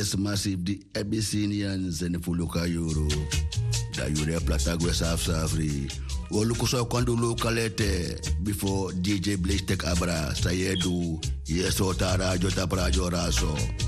yes massive di Abyssinians en fuluka euro. Da jure plata gwe safri. Olukuso kwando lokalete before DJ Blaze tek abra sayedu yeso tara jota prajo raso.